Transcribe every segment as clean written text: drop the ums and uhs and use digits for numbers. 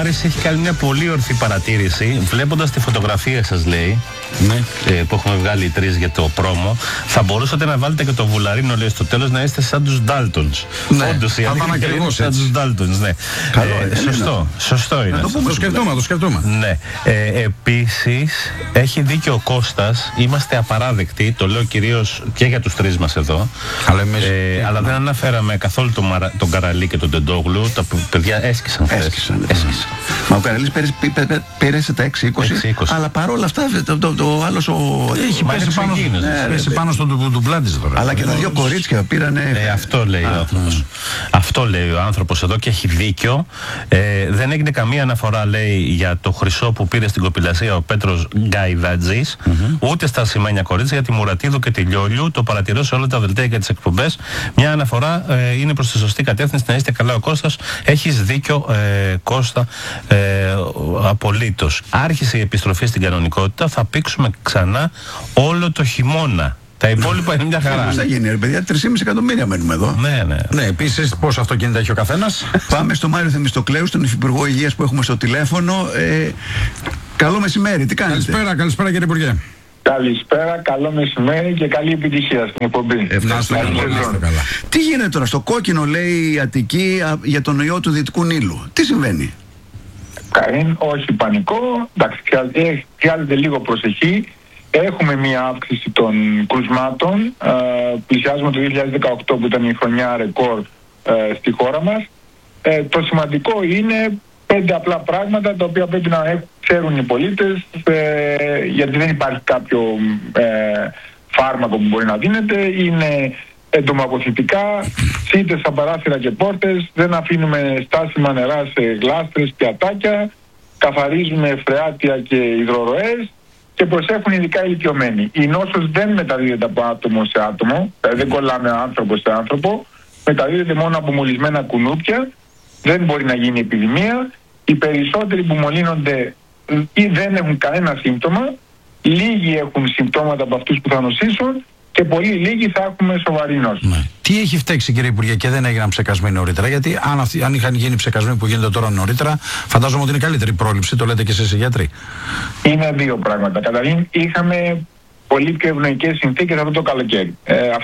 Άρης έχει κάνει μια πολύ ορθή παρατήρηση. Βλέποντας τη φωτογραφία σας, λέει, ναι, που έχουμε βγάλει οι τρεις για το πρόμο, θα μπορούσατε να βάλετε και το Βουλαρίνο, λέει, στο τέλος, να είστε σαν τους Ντάλτονς. Ναι, όντως, η αλήθεια είναι σαν τους Ντάλτονς, ναι. Σωστό είναι. Το σκεφτούμε. Ναι. Επίσης, έχει δίκιο ο Κώστας, είμαστε απαράδεκτοι, το λέω κυρίως και για τους τρεις μας εδώ. Αλλά δεν αναφέραμε καθόλου τον Καραλή και τον Τεντόγλου. Τα παιδιά έσκησαν. Μα ο Καραλής πέρασε τα 6-20, αλλά παρόλα αυτά το άλλος έχει πέσει πάνω στον ντουμπλάντι τώρα. Αλλά και τα δύο κορίτσια πήρανε. Αυτό λέει ο άνθρωπος. Αυτό λέει ο άνθρωπος εδώ και έχει δίκιο. Δεν έγινε καμία αναφορά, λέει, για το χρυσό που πήρε στην κοπηλασία ο Πέτρος Γκαϊδατζής, ούτε στα ασημένια κορίτσια, για τη Μουρατίδου και τη Λιόλιου. Το παρατηρώ σε όλα τα δελτία και τις εκπομπές. Μια αναφορά είναι προς τη σωστή κατεύθυνση. Να είστε καλά, ο Κώστας. Έχεις δίκιο, Κώστα, απολύτως. Άρχισε η επιστροφή στην κανονικότητα. Θα πήξουμε ξανά όλο το χειμώνα. Τα υπόλοιπα είναι μια χαρά. Πώς θα γίνει, ρε παιδιά, 3,5 εκατομμύρια μένουμε εδώ. Ναι. Επίσης, πόσα αυτοκίνητα έχει ο καθένας. Πάμε στο Μάριο Θεμιστοκλέου, τον Υφυπουργό Υγείας που έχουμε στο τηλέφωνο. Καλό μεσημέρι, τι κάνετε? Καλησπέρα κύριε Υπουργέ. Καλησπέρα, καλό μεσημέρι και καλή επιτυχία στην εκπομπή. Ευχαριστώ. Τι γίνεται τώρα στο κόκκινο, λέει η Αττική, για τον ιό του Δυτικού Νείλου? Τι συμβαίνει? Όχι πανικό, εντάξει, χρειάζεται λίγο προσοχή. Έχουμε μια αύξηση των κρουσμάτων. Πλησιάζουμε το 2018 που ήταν η χρονιά ρεκόρ στη χώρα μας. Το σημαντικό είναι 5 απλά πράγματα τα οποία πρέπει να ξέρουν οι πολίτες, γιατί δεν υπάρχει κάποιο φάρμακο που μπορεί να δίνεται. Είναι εντομοαποθητικά, σίτες στα παράθυρα και πόρτες, δεν αφήνουμε στάσιμα νερά σε γλάστρες, πιατάκια, καθαρίζουμε φρεάτια και υδροροές και προσέχουν ειδικά ηλικιωμένοι. Η νόσος δεν μεταδίδεται από άτομο σε άτομο, δεν κολλάμε άνθρωπο σε άνθρωπο, μεταδίδεται μόνο από μολυσμένα κουνούπια, δεν μπορεί να γίνει επιδημία. Οι περισσότεροι που μολύνονται ή δεν έχουν κανένα σύμπτωμα, λίγοι έχουν συμπτώματα από αυτούς που θα νοσήσουν και πολύ λίγοι θα έχουμε σοβαρή νόση. Ναι. Τι έχει φταίξει, κύριε Υπουργέ, και δεν έγιναν ψεκασμοί νωρίτερα? Γιατί αν είχαν γίνει ψεκασμοί που γίνονται τώρα νωρίτερα, φαντάζομαι ότι είναι καλύτερη πρόληψη, το λέτε και εσείς οι γιατροί. Είναι δύο πράγματα. Καταρχήν, είχαμε πολύ πιο ευνοϊκές συνθήκες αυτό το καλοκαίρι.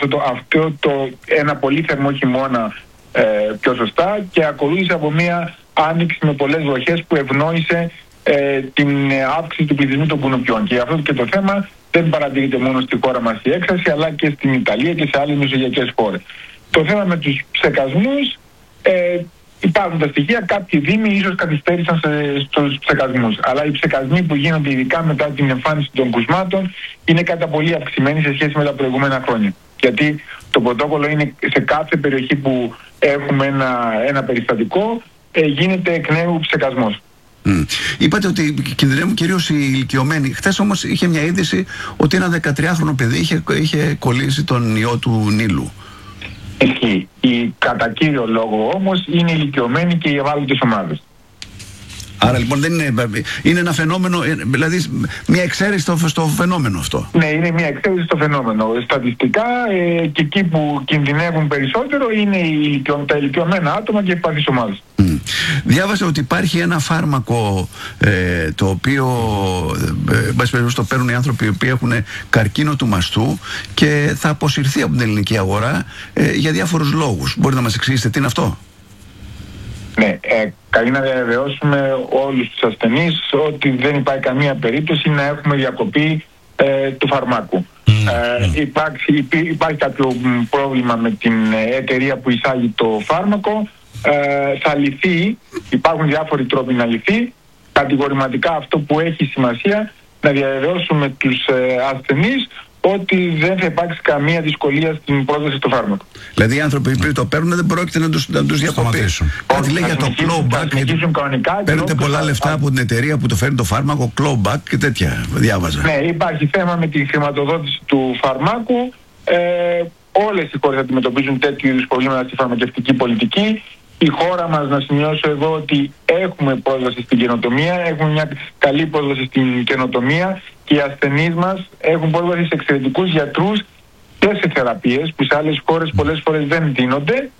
Ένα πολύ θερμό χειμώνα πιο σωστά, και ακολούθησε από μια άνοιξη με πολλές βροχές που ευνόησε την αύξηση του πληθυσμού των κουνουπιών. Και αυτό και το θέμα δεν παρατηρείται μόνο στη χώρα μας η έξαρση, αλλά και στην Ιταλία και σε άλλες μεσογειακές χώρες. Το θέμα με τους ψεκασμούς, υπάρχουν τα στοιχεία, κάποιοι δήμοι ίσως καθυστέρησαν στους ψεκασμούς. Αλλά οι ψεκασμοί που γίνονται ειδικά μετά την εμφάνιση των κρουσμάτων είναι κατά πολύ αυξημένοι σε σχέση με τα προηγούμενα χρόνια. Γιατί το πρωτόκολλο είναι σε κάθε περιοχή που έχουμε ένα περιστατικό, γίνεται εκ νέου ψεκασμός. Είπατε ότι κινδυνεύουν κυρίως οι ηλικιωμένοι. Χθες όμως είχε μια είδηση ότι ένα 13χρονο παιδί είχε κολλήσει τον ιό του Νείλου. Ισχύει. Κατά κύριο λόγο όμως είναι οι ηλικιωμένοι και οι ευάλωτες ομάδες. Άρα λοιπόν δεν είναι ένα φαινόμενο, δηλαδή μια εξαίρεση στο φαινόμενο αυτό. Ναι, είναι μια εξαίρεση στο φαινόμενο. Στατιστικά και εκεί που κινδυνεύουν περισσότερο είναι τα ηλικιωμένα άτομα και οι ευπαθείς ομάδες. Διάβασα ότι υπάρχει ένα φάρμακο το οποίο το παίρνουν οι άνθρωποι οι οποίοι έχουν καρκίνο του μαστού και θα αποσυρθεί από την ελληνική αγορά για διάφορους λόγους. Μπορείτε να μας εξηγήσετε τι είναι αυτό? Ναι, καλεί να διαβεβαιώσουμε όλους τους ασθενείς ότι δεν υπάρχει καμία περίπτωση να έχουμε διακοπή του φαρμάκου. Υπάρχει κάποιο πρόβλημα με την εταιρεία που εισάγει το φάρμακο, θα λυθεί, υπάρχουν διάφοροι τρόποι να λυθεί. Κατηγορηματικά αυτό που έχει σημασία να διαβεβαιώσουμε τους ασθενείς ότι δεν θα υπάρξει καμία δυσκολία στην πρόσβαση στο φάρμακο. Δηλαδή οι άνθρωποι που το παίρνουν δεν πρόκειται να τους διακοπήσουν. Κάτι λέει για το clawback. Παίρνετε πολλά λεφτά από την εταιρεία που το φέρνει το φάρμακο, clawback και τέτοια. Διάβαζα. Ναι, υπάρχει θέμα με τη χρηματοδότηση του φαρμάκου. Όλες οι χώρες αντιμετωπίζουν τέτοιου είδους προβλήματα στη φαρμακευτική πολιτική. Η χώρα μας, να σημειώσω εδώ, ότι έχουμε πρόσβαση στην καινοτομία, έχουμε μια καλή πρόσβαση στην καινοτομία και οι ασθενείς μας έχουν πρόσβαση σε εξαιρετικούς γιατρούς και σε θεραπείες που σε άλλες χώρες πολλές φορές δεν δίνονται,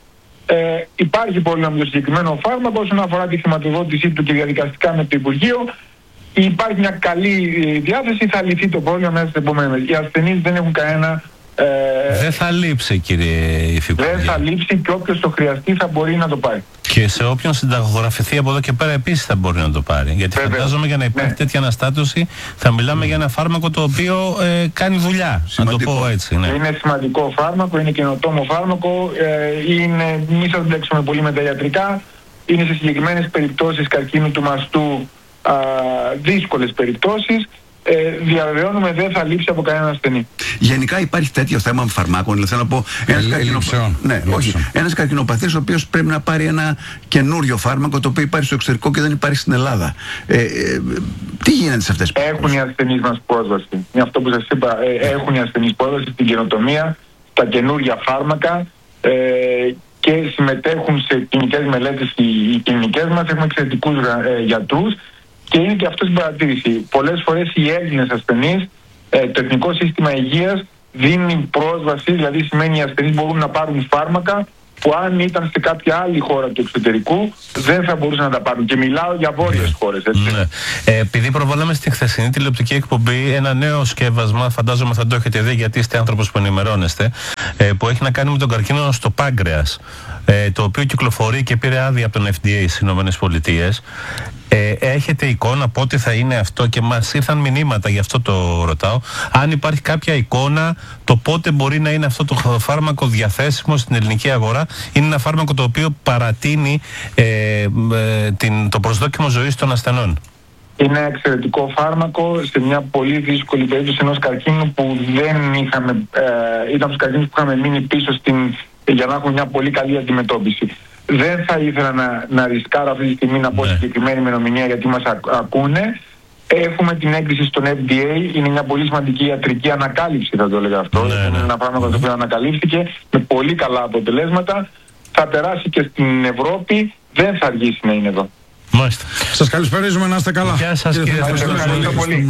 Υπάρχει πρόβλημα με το συγκεκριμένο φάρμακο όσον αφορά τη χρηματοδότησή του και διαδικαστικά με το Υπουργείο. Υπάρχει μια καλή διάθεση, θα λυθεί το πρόβλημα μέσα στις επόμενες μέρες. Οι ασθενείς δεν έχουν κανένα... δεν θα λείψει, κύριε Υφυπουργέ. Δεν θα λείψει και όποιος το χρειαστεί θα μπορεί να το πάρει. Και σε όποιον συνταγογραφηθεί από εδώ και πέρα επίσης θα μπορεί να το πάρει. Γιατί φαντάζομαι για να υπάρχει τέτοια αναστάτωση θα μιλάμε για ένα φάρμακο το οποίο κάνει δουλειά. Σημαντικό. Να το πω έτσι. Ναι. Είναι σημαντικό φάρμακο, είναι καινοτόμο φάρμακο, μη σας μπλέξουμε πολύ με τα ιατρικά, είναι σε συγκεκριμένες περιπτώσεις καρκίνου του μαστού δύσκολες περιπτώσεις. Διαβεβαιώνουμε δεν θα λείψει από κανένα ασθενή. Γενικά υπάρχει τέτοιο θέμα με φαρμάκων. Δηλαδή θέλω να πω ένας καρκινοπαθής ο οποίος πρέπει να πάρει ένα καινούριο φάρμακο το οποίο υπάρχει στο εξωτερικό και δεν υπάρχει στην Ελλάδα. Τι γίνεται σε αυτές τις περιπτώσεις? Έχουν οι ασθενείς μας πρόσβαση. Είναι αυτό που σας είπα. Έχουν οι ασθενείς πρόσβαση στην καινοτομία, στα καινούργια φάρμακα και συμμετέχουν σε κλινικές μελέτες. Οι κλινικές μας έχουμε εξαιρετικούς γιατρούς. Και είναι και αυτό στην παρατήρηση. Πολλές φορές οι Έλληνες ασθενείς, το Εθνικό Σύστημα Υγείας δίνει πρόσβαση, δηλαδή σημαίνει οι ασθενείς μπορούν να πάρουν φάρμακα που αν ήταν σε κάποια άλλη χώρα του εξωτερικού δεν θα μπορούσαν να τα πάρουν. Και μιλάω για βόρειες χώρες, έτσι. Ναι. Επειδή προβάλαμε στη χθεσινή τηλεοπτική εκπομπή ένα νέο σκεύασμα, φαντάζομαι θα το έχετε δει γιατί είστε άνθρωπος που ενημερώνεστε, που έχει να κάνει με τον καρκίνο στο πάγκρεας, το οποίο κυκλοφορεί και πήρε άδεια από τον FDA στις ΗΠΑ. Έχετε εικόνα πότε θα είναι αυτό? Και μας ήρθαν μηνύματα, γι' αυτό το ρωτάω, αν υπάρχει κάποια εικόνα το πότε μπορεί να είναι αυτό το φάρμακο διαθέσιμο στην ελληνική αγορά. Είναι ένα φάρμακο το οποίο παρατείνει το προσδόκιμο ζωής των ασθενών. Είναι ένα εξαιρετικό φάρμακο σε μια πολύ δύσκολη περίπτωση ενός καρκίνου που δεν είχαμε, ήταν τους καρκίνους που είχαμε μείνει πίσω για να έχουμε μια πολύ καλή αντιμετώπιση. Δεν θα ήθελα να ρισκάρω αυτή τη στιγμή να πω συγκεκριμένη ημερομηνία γιατί μας ακούνε. Έχουμε την έγκριση στον FDA, είναι μια πολύ σημαντική ιατρική ανακάλυψη, θα το έλεγα αυτό. Είναι ένα φάρμακο το οποίο ανακαλύφθηκε με πολύ καλά αποτελέσματα. Θα περάσει και στην Ευρώπη, δεν θα αργήσει να είναι εδώ. Μάλιστα. Σας καλησπερίζουμε, να είστε καλά. Γεια σας κύριε. Ευχαριστώ πολύ.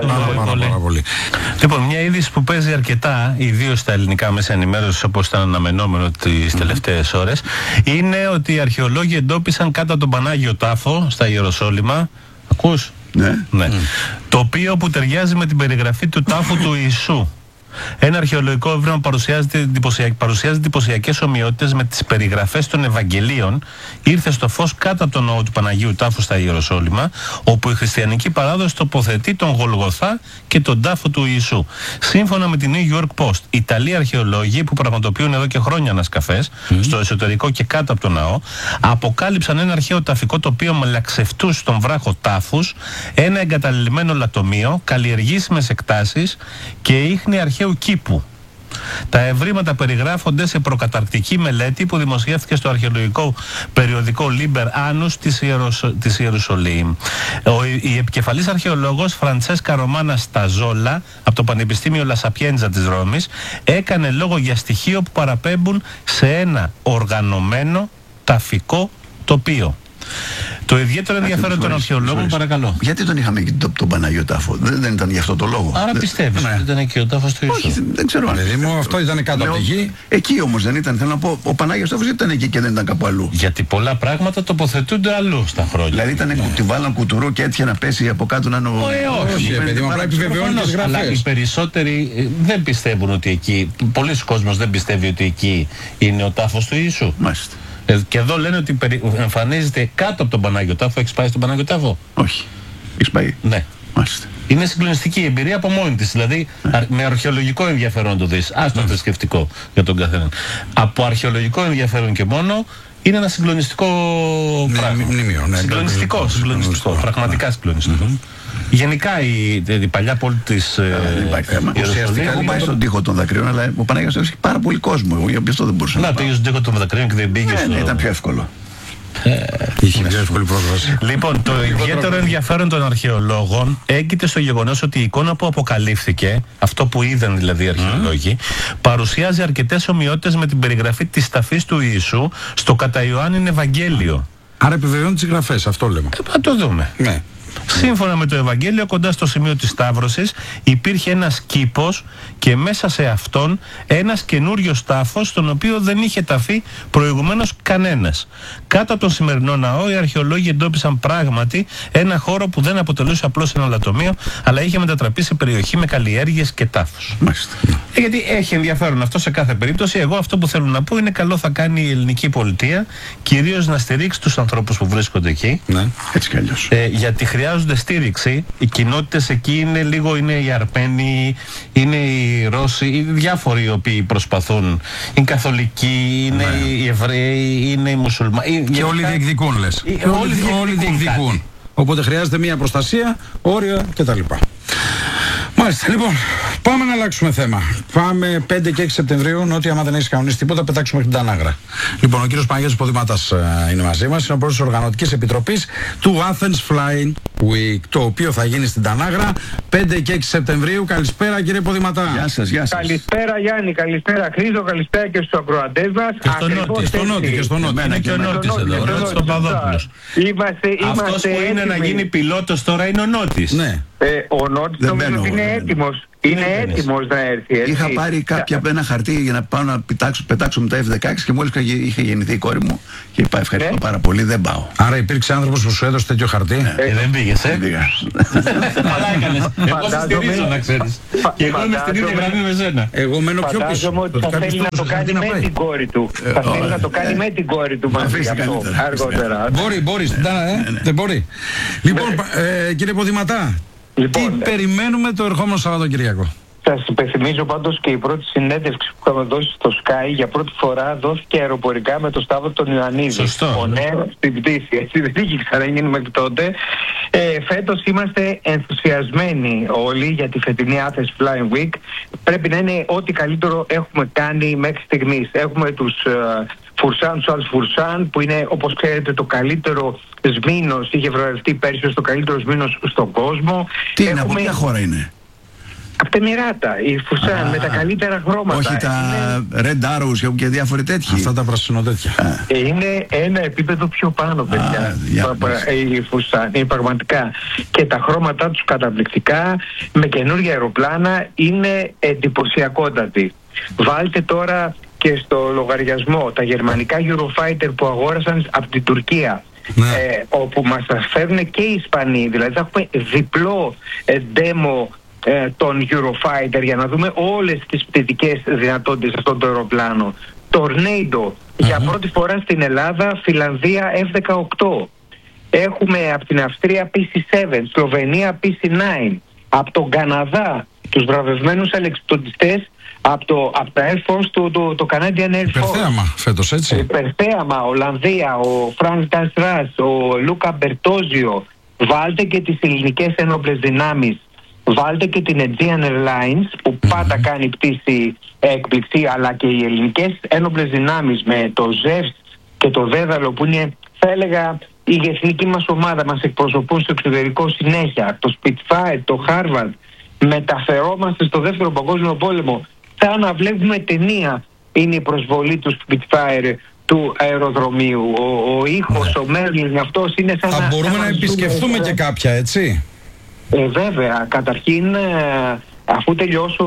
Πάρα πολύ. Λοιπόν, μια είδηση που παίζει αρκετά, ιδίως στα ελληνικά μέσα ενημέρωσης όπως ήταν αναμενόμενο τις τελευταίες ώρες, είναι ότι οι αρχαιολόγοι εντόπισαν κάτω από τον Πανάγιο Τάφο στα Ιεροσόλυμα. Ακούς? Ναι. Τοπίο που ταιριάζει με την περιγραφή του τάφου του Ιησού. Ένα αρχαιολογικό έβριμα παρουσιάζει εντυπωσιακές ομοιότητες με τις περιγραφές των Ευαγγελίων. Ήρθε στο φως κάτω από τον ναό του Παναγίου Τάφου στα Ιεροσόλυμα, όπου η χριστιανική παράδοση τοποθετεί τον Γολγοθά και τον τάφο του Ιησού. Σύμφωνα με την New York Post, Ιταλοί αρχαιολόγοι που πραγματοποιούν εδώ και χρόνια ανασκαφές στο εσωτερικό και κάτω από τον ναό, αποκάλυψαν ένα αρχαίο ταφικό τοπίο με λαξευτούς στον βράχο τάφους, ένα εγκαταλειμμένο λατομείο, καλλιεργήσιμες εκτάσεις και ίχνη αρχαίου κήπου. Τα ευρήματα περιγράφονται σε προκαταρκτική μελέτη που δημοσιεύτηκε στο αρχαιολογικό περιοδικό Liber Annus της Ιερουσαλήμ. Η επικεφαλής αρχαιολόγος Φραντσέσκα Ρωμάνα Σταζόλα από το Πανεπιστήμιο Λα Σαπιέντζα της Ρώμης έκανε λόγο για στοιχείο που παραπέμπουν σε ένα οργανωμένο ταφικό τοπίο. Το ιδιαίτερο ενδιαφέρον των αρχαιολόγων, παρακαλώ. Γιατί τον είχαμε εκεί τον Παναγιο Τάφο? Δεν ήταν γι' αυτό το λόγο? Άρα πιστεύεις ότι ήταν εκεί ο τάφος του Ιησού? Όχι, δεν ξέρω. Αυτό ήταν κάτω από τη γη. Εκεί όμως δεν ήταν. Θέλω να πω, ο Πανάγιος Τάφος ήταν εκεί και δεν ήταν κάπου αλλού. Γιατί πολλά πράγματα τοποθετούνται αλλού στα χρόνια. Δηλαδή ήταν τη βάλαν κουτουρού και έτυχε να πέσει από κάτω να είναι ο... Όχι, παιδί μου, πρέπει επιβεβαιώνει τις γραφές. Αλλά οι περισσότεροι δεν πιστεύουν ότι εκεί, πολλοί κόσμος δεν πιστεύει ότι εκεί είναι ο τάφος του Ιησού. Μάλιστα. Και εδώ λένε ότι εμφανίζεται κάτω από τον Πανάγιο Τάφο. Έχεις πάει στον Πανάγιο Τάφο? Όχι. Έχεις πάει? Ναι. Μάλιστα. Είναι συγκλονιστική η εμπειρία από μόνη της. Δηλαδή, με αρχαιολογικό ενδιαφέρον να το δεις. Άστο θρησκευτικό για τον καθέναν. Από αρχαιολογικό ενδιαφέρον και μόνο, είναι ένα συγκλονιστικό πράγμα. Συγκλονιστικό. Πραγματικά συγκλονιστικό. Γενικά η παλιά πόλη της Ουσιαστικά δεν πάει στον τοίχο των δακρύων, αλλά ο Παναγιώτης έχει πάρα πολύ κόσμο. Γι' αυτό δεν μπορούσε να πήγε στον τοίχο των δακρύων και δεν πήγε στο... ήταν πιο εύκολο. Είχε πιο εύκολη πρόσβαση. Λοιπόν, το ιδιαίτερο ενδιαφέρον των αρχαιολόγων έγκυται στο γεγονός ότι η εικόνα που αποκαλύφθηκε, αυτό που είδαν δηλαδή οι αρχαιολόγοι, παρουσιάζει αρκετές ομοιότητες με την περιγραφή της ταφής του Ιησού στο κατά Ιωάννην Ευαγγέλιο. Άρα επιβεβαιώνει τις γραφές, αυτό λέμε. Θα το δούμε. Ναι. Σύμφωνα με το Ευαγγέλιο, κοντά στο σημείο της Σταύρωσης υπήρχε ένας κήπος και μέσα σε αυτόν ένας καινούριος τάφος, στον οποίο δεν είχε ταφεί προηγουμένως κανένας. Κάτω από τον σημερινό ναό, οι αρχαιολόγοι εντόπισαν πράγματι ένα χώρο που δεν αποτελούσε απλώς ένα λατομείο, αλλά είχε μετατραπεί σε περιοχή με καλλιέργειες και τάφους. Γιατί έχει ενδιαφέρον αυτό σε κάθε περίπτωση. Εγώ αυτό που θέλω να πω είναι καλό θα κάνει η ελληνική πολιτεία, κυρίως να στηρίξει τους ανθρώπους που βρίσκονται εκεί. Ναι, έτσι κι αλλιώς. Γιατί χρειάζονται στήριξη. Οι κοινότητες εκεί είναι οι Αρμένοι, είναι οι Ρώσοι, οι διάφοροι οι οποίοι προσπαθούν. Είναι Καθολικοί, είναι οι Εβραίοι, είναι οι Μουσουλμάνοι. Και όλοι διεκδικούν, λες. Όλοι διεκδικούν. Οπότε χρειάζεται μια προστασία, όρια κτλ. Μάλιστα, λοιπόν, πάμε να αλλάξουμε θέμα. Πάμε 5 και 6 Σεπτεμβρίου, ότι άμα δεν έχει κανονίσει τίποτα, πετάξουμε την Τανάγρα. Λοιπόν, ο κύριος Παναγιώτης Ποδηματάς είναι μαζί μας, είναι ο πρόεδρος της Οργανωτικής Επιτροπής του Athens Flying Week, το οποίο θα γίνει στην Τανάγρα 5 και 6 Σεπτεμβρίου. Καλησπέρα, κύριε Ποδηματά. Γεια σας, γεια σας. Καλησπέρα, Γιάννη, καλησπέρα, Χρήστο, καλησπέρα και στους ακροατές μας. Και στο Νότι. Είναι και ο Νότης εδώ, ο Νότης τον Παδόπουλος. Αυτός που είναι να γίνει πιλότος τώρα είναι ο Νότης. Ναι. Ο Νότης νομίζω ότι είναι έτοιμος. Είναι έτοιμος να έρθει. Έτσι. Είχα πάρει κάποια από ένα χαρτί για να πάω να πετάξω με τα F-16 και μόλις είχε γεννηθεί η κόρη μου και είπα ευχαριστώ πάρα πολύ, δεν πάω. Άρα υπήρξε άνθρωπος που σου έδωσε τέτοιο χαρτί. Δεν πήγες, Δεν πήγα. Καλά έκανες. Εγώ σε στηρίζω, να ξέρεις. Και εγώ είμαι στην ίδια γραμμή με σένα. Εγώ μένω πιο πίσω. Φαντάζομαι ότι θα θέλει να το κάνει με την κόρη του. Θα θέλει να το κάνει με την κόρη του μαζί αυτό αργότερα. Μπορεί, δεν μπορεί. Λοιπόν, κύριε Ποδηματά, τι περιμένουμε το ερχόμενο Σαββατοκυριακό? Σας υπενθυμίζω πάντως και η πρώτη συνέντευξη που είχαμε δώσει στο Sky για πρώτη φορά δόθηκε αεροπορικά με το Σταύρο τον Ιωαννίδη. Σωστό. Ο νέος στην πτήση, έτσι δεν είχε ξαναγίνει μέχρι τότε. Φέτος είμαστε ενθουσιασμένοι όλοι για τη φετινή Athens Flying Week. Πρέπει να είναι ό,τι καλύτερο έχουμε κάνει μέχρι στιγμής. Έχουμε τους Φουρσάν, Σουάλς Φουρσάν, που είναι, όπως ξέρετε, το καλύτερο σμήνος, είχε βραβευτεί πέρσι στο καλύτερο σμήνος στον κόσμο. Τι είναι, από ποια χώρα είναι? Από τα Εμιράτα, η Φουρσάν, με τα καλύτερα χρώματα. Όχι τα Red Arrows και διάφοροι τέτοιοι. Αυτά τα πρασινοτέτια. Είναι ένα επίπεδο πιο πάνω, παιδιά. Η Φουρσάν, είναι πραγματικά. Και τα χρώματά τους καταπληκτικά, με καινούργια αεροπλάνα, είναι εντυπωσιακότατη. Βάλτε τώρα και στο λογαριασμό τα γερμανικά Eurofighter που αγόρασαν από την Τουρκία. Ναι. Όπου μας τα φέρνουν και οι Ισπανοί. Δηλαδή θα έχουμε διπλό demo των Eurofighter για να δούμε όλες τις πτυτικές δυνατότητες αυτών των αεροπλάνων. Tornado, για πρώτη φορά στην Ελλάδα, Φιλανδία F-18. Έχουμε από την Αυστρία PC-7, Σλοβενία PC-9. Από τον Καναδά τους βραβευμένους αλεξιπτωτιστές από τα Air Force, το Canadian Air Force. Υπερθέαμα φέτος, έτσι. Υπερθέαμα, Ολλανδία, ο Φρανκ Ντασράς, ο Λούκα Μπερτόζιο. Βάλτε και τις ελληνικές ένοπλες δυνάμεις. Βάλτε και την Aegean Airlines που πάντα κάνει πτήση έκπληξη, αλλά και οι ελληνικές ένοπλες δυνάμεις με το ΖΕΒΣ και το Δέδαλο που είναι, θα έλεγα, η εθνική μας ομάδα, μας εκπροσωπούν στο εξωτερικό συνέχεια. Το Spitfire, το Harvard. Μεταφερόμαστε στο Δεύτερο Παγκόσμιο Πόλεμο. Σαν να βλέπουμε ταινία είναι η προσβολή του Spitfire του αεροδρομίου. Ο ήχος, ο Μέρλιν, αυτός είναι σαν θα μπορούμε να επισκεφθούμε και κάποια, έτσι. Βέβαια. Καταρχήν, αφού τελειώσω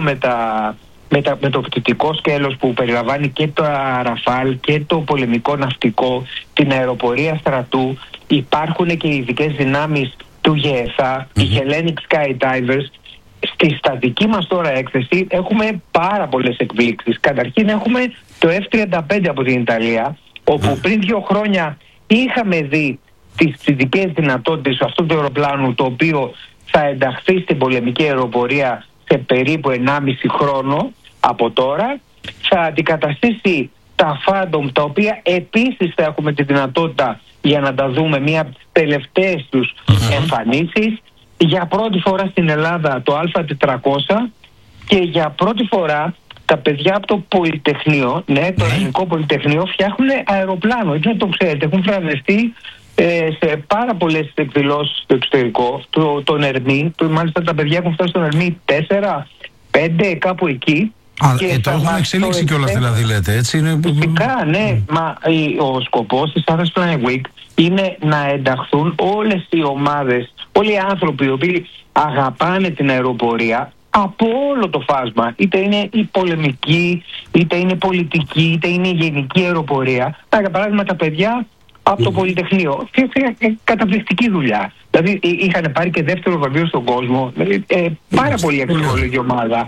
με το πτυτικό σκέλος που περιλαμβάνει και το Ραφάλ και το πολεμικό ναυτικό, την αεροπορία στρατού, υπάρχουν και οι ειδικές δυνάμεις του ΓΕΘΑ, οι Hellenic Skydivers. Στη στατική μας τώρα έκθεση έχουμε πάρα πολλές εκπλήξεις. Καταρχήν έχουμε το F-35 από την Ιταλία, όπου πριν 2 χρόνια είχαμε δει τις πτυτικές δυνατότητες αυτού του αεροπλάνου, το οποίο θα ενταχθεί στην πολεμική αεροπορία σε περίπου 1,5 χρόνο από τώρα. Θα αντικαταστήσει τα Phantom, τα οποία επίσης θα έχουμε τη δυνατότητα για να τα δούμε, μία από τις τελευταίες τους εμφανίσεις. Για πρώτη φορά στην Ελλάδα το Α400 και για πρώτη φορά τα παιδιά από το Πολυτεχνείο, το Ελληνικό Πολυτεχνείο, φτιάχνουν αεροπλάνο. Έτσι να το ξέρετε, έχουν βραβευτεί σε πάρα πολλές εκδηλώσεις στο εξωτερικό, τον Ερμή, μάλιστα τα παιδιά έχουν φτάσει στον Ερμή 4-5, κάπου εκεί. Και το έχουν εξελίξει κιόλας, δηλαδή, λέτε, έτσι είναι. Φυσικά, ναι. Μα ο σκοπός της Athens Flying Week είναι να ενταχθούν όλες οι ομάδες, όλοι οι άνθρωποι οι οποίοι αγαπάνε την αεροπορία από όλο το φάσμα, είτε είναι η πολεμική, είτε είναι πολιτική, είτε είναι η γενική αεροπορία. Για παράδειγμα τα παιδιά από το Πολυτεχνείο, καταπληκτική δουλειά. Δηλαδή είχαν πάρει και δεύτερο βραβείο στον κόσμο, δηλαδή, πάρα πολύ αξιόλογη ομάδα.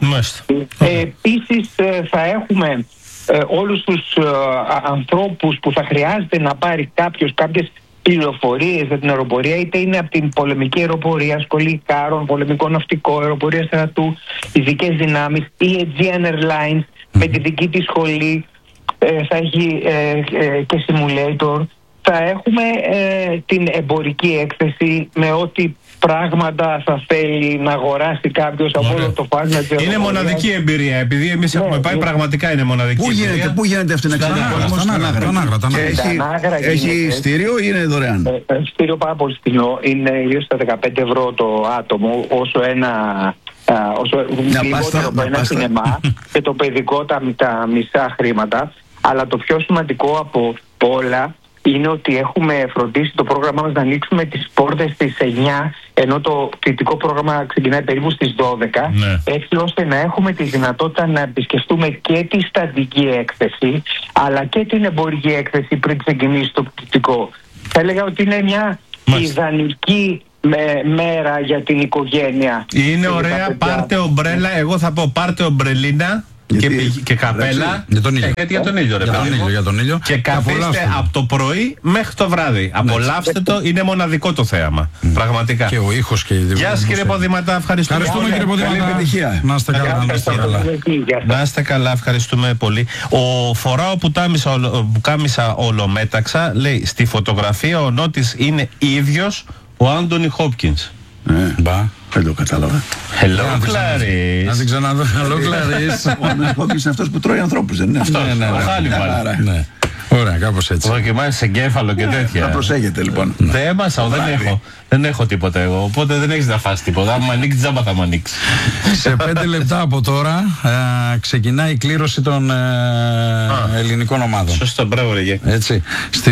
Επίσης θα έχουμε όλους τους ανθρώπους που θα χρειάζεται να πάρει κάποιος κάποιες πληροφορίες για την αεροπορία, είτε είναι από την πολεμική αεροπορία, σχολή Κάρων, πολεμικό ναυτικό, αεροπορία στρατού, ειδικές δυνάμεις, η Aegean Airlines με τη δική της σχολή, θα έχει και simulator. Θα έχουμε την εμπορική έκθεση με ό,τι πράγματα θα θέλει να αγοράσει κάποιος από όλο το φάσμα. Είναι μοναδική εμπειρία, επειδή εμείς έχουμε πάει, πραγματικά είναι μοναδική εμπειρία. Πού γίνεται αυτή να ξέρει? Έχει ειστήριο ή είναι δωρεάν? Ειστήριο πάρα πολύ φθηνό, είναι γύρω στα 15 ευρώ το άτομο, όσο λιγότερο από ένα σινεμά, και το παιδικό τα μισά χρήματα. Αλλά το πιο σημαντικό από όλα είναι ότι έχουμε φροντίσει το πρόγραμμά μας να ανοίξουμε τις πόρτες στις 9, ενώ το φοιτητικό πρόγραμμα ξεκινάει περίπου στις 12, έτσι ώστε να έχουμε τη δυνατότητα να επισκεφτούμε και τη στατική έκθεση, αλλά και την εμπορική έκθεση πριν ξεκινήσει το φοιτητικό. Θα έλεγα ότι είναι μια ιδανική μέρα για την οικογένεια. Είναι ωραία, πάρτε ομπρέλα, εγώ θα πω πάρτε ομπρελίνα. Και καπέλα. Για τον ήλιο, ρε παιδί. Για τον ήλιο. Και καθίστε από το πρωί μέχρι το βράδυ. Απολαύστε το, είναι μοναδικό το θέαμα. Πραγματικά. Και ο ήχος και η δημιουργία. Γεια σας κύριε Ποδηματά, ευχαριστούμε. Ευχαριστούμε κύριε Ποδηματά. Καλή επιτυχία. Να είστε καλά. Να είστε καλά, ευχαριστούμε πολύ. Ο φοράω που κάμισα ολομέταξα, λέει στη φωτογραφία ο Νότης είναι ίδιος ο Άντονι Χόπκινς. Δεν το κατάλαβα. Hello Clarice. Να την ξαναδώ. Hello Clarice. Ο Άντονι Χόπκινς είναι αυτός που τρώει ανθρώπους, δεν είναι αυτός? Ο Χάνιμπαλ. Ωραία, κάπως έτσι. Δοκιμάζει σε εγκέφαλο και τέτοια. Να προσέχετε λοιπόν. Δεν έμασα, δεν έχω τίποτα εγώ. Οπότε δεν έχεις να φας τίποτα. Αν μου ανοίξει τζάμπα θα μου ανοίξει. Σε 5 λεπτά από τώρα ξεκινάει η κλήρωση των ελληνικών ομάδων. Σωστό, μπράβο ρε. Έτσι.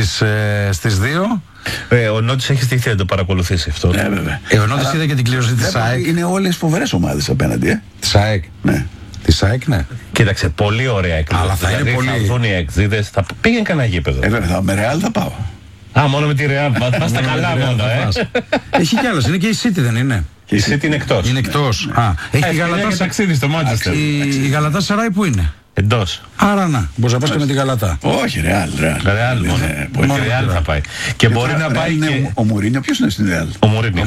Στις 2. Ο Νότης έχει στοιχεία να το παρακολουθήσει αυτό. Ναι, βέβαια. Ο Νότης είδε και την κλήρωση της ΑΕΚ. Είναι όλες φοβερές ομάδες απέναντι. Της ΑΕΚ. Ναι. Της ΑΕΚ, ναι. Κοίταξε, πολύ ωραία εκδοχή. Αλλά θα είναι πολύ. Θα δουν οι εκδίδες, θα πήγαινε κανένα γήπεδο. Βέβαια, με Ρεάλ θα πάω. Μόνο με τη Ρεάλ. Πας τα καλά μόνο, Έχει κι άλλος, είναι και η City, δεν είναι? Η City είναι εκτός. Είναι εκτός. Έχει τη Γαλατά. Ταξίδι στο Μάντσεστερ. Η Γαλατά Σαράι που είναι? Εντός. Άρα να, μπορείς να πας και με τη Γαλατά. Όχι, Ρεάλ. Ρεάλ μόνο. Ρεάλ θα πάει. Και μπορεί να πάει και... Ο Μουρίνιο, ποιος είναι στην Ρεάλ? Ο Μουρίνιο.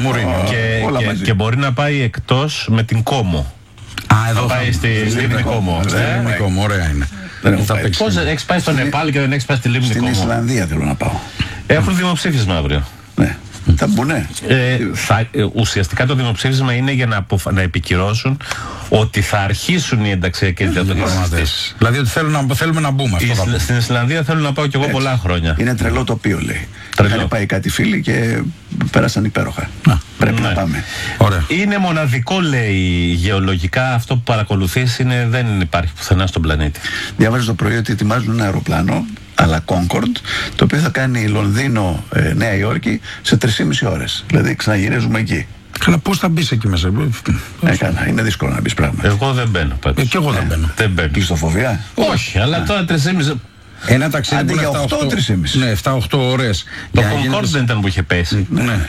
Και μπορεί να πάει εκτός με την Κόμο. Εδώ θα πάει στη Λίμνη Κόμο. Ωραία είναι. Πώς έχεις πάει στο Νεπάλ και δεν έχεις πάει στη Λίμνη Κόμο? Στην Ισλανδία θέλω να πάω. Έχουν δημοψήφισμα αύριο. Ναι. Θα μπουνε. Ουσιαστικά το δημοψήφισμα είναι για να επικυρώσουν ότι θα αρχίσουν οι ενταξιακές διαδικασίες. Δηλαδή ότι θέλουμε να μπούμε. Στην Ισλανδία θέλω να πάω κι εγώ πολλά χρόνια. Είναι τρελό τοπίο, λέει. Είχαν πάει κάτι φίλοι και πέρασαν υπέροχα. Πρέπει να πάμε. Ωραία. Είναι μοναδικό, λέει, γεωλογικά αυτό που παρακολουθείς, δεν υπάρχει πουθενά στον πλανήτη. Διάβαζα το πρωί ότι ετοιμάζουν ένα αεροπλάνο αλλά Concorde, το οποίο θα κάνει Λονδίνο, Νέα Υόρκη σε 3,5 ώρες. Δηλαδή ξαναγυρίζουμε εκεί. Καλά, πώς θα μπεις εκεί μέσα? Είναι δύσκολο να μπεις πράγμα. Εγώ δεν μπαίνω. Και εγώ δεν μπαίνω. Δεν μπαίνω. Κλειστοφοβία? Όχι, αλλά τώρα 3,5. Ένα ταξίδι που είναι 7-8 ώρες. Το Concorde δεν ήταν που είχε πέσει. Ναι.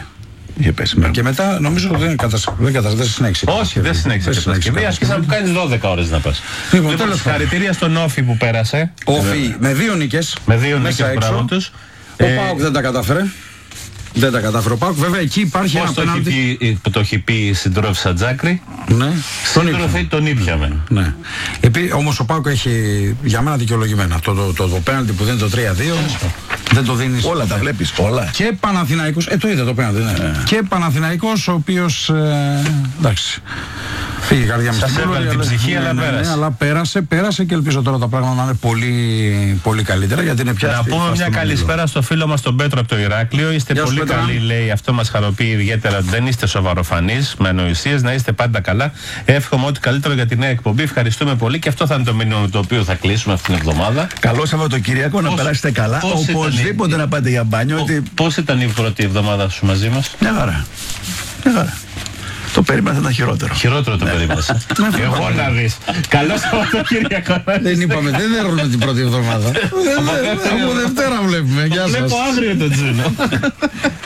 Και μετά νομίζω ότι δεν συνέχισε. Όχι, δεν συνέχισε η κατασκευή. Άρχισα να κάνεις 12 ώρες να πας. Λοιπόν, συγχαρητήρια στον Όφη που πέρασε. Όφη με 2 νίκες. Με 2 νίκες, μπράβο τους. Ο ΠΑΟΚ δεν τα κατάφερε. Δεν τα κατάφερε ο ΠΑΟΚ. Βέβαια εκεί υπάρχει ένα πέναλτι. Το έχει πει η συντρόφισσα Τζάκρη. Ναι. Τον ήπιαμε. Ναι. Όμως ο ΠΑΟΚ έχει για μένα δικαιολογημένα. Το πέναλτι που δίνει το 3-2 δεν το δίνεις. Όλα τα βλέπεις, όλα. Και Παναθηναϊκός. Το είδε το πέναλτι, ναι. Και Παναθηναϊκός ο οποίος. Εντάξει. Φύγει η καρδιά μου. Σας έβαλε την ψυχή, αλλά πέρασε. Αλλά πέρασε και ελπίζω τώρα τα πράγματα να είναι πολύ, πολύ καλύτερα. Γιατί είναι πια να πούμε μια καλησπέρα στο φίλο μας τον Πέτρο από το Ηράκλειο. Είστε πολύ καλοί, λέει. Αυτό μας χαροποιεί ιδιαίτερα. Δεν είστε σοβαροφανείς με ανοησίες. Να είστε πάντα καλά. Εύχομαι ό,τι καλύτερο για τη νέα εκπομπή. Ευχαριστούμε πολύ και αυτό θα είναι το μήνυμα το οποίο θα κλείσουμε αυτήν την εβδομάδα. Καλό Σαββατοκύριακο, να περάσετε καλά. Οπωσδήποτε να πάτε για μπάνιο. Πώς ήταν η πρώτη εβδομάδα σου μαζί μας? Μια χαρά. Το περίμενα θα ήταν χειρότερο. Χειρότερο το περίμενα. Εγώ να δεις. Καλό Σαββατοκύριακο. Δεν είπαμε, δεν έρχομαι την πρώτη εβδομάδα. Από Δευτέρα βλέπουμε. Γεια σας. Βλέπω αύριο το Τζούνο.